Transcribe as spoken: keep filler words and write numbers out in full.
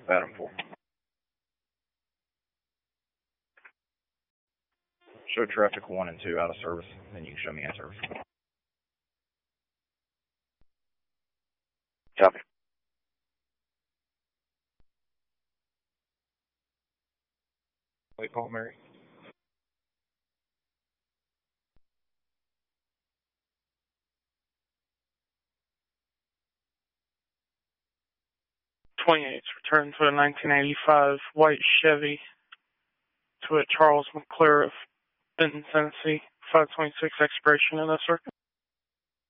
Adam four. Show traffic one and two out of service, then you can show me in service. Copy. Wait, Paul Mary. twenty-eight, return to a nineteen eighty-five white Chevy to a Charles McClure of Benton, Tennessee, five twenty-six expiration in this circuit.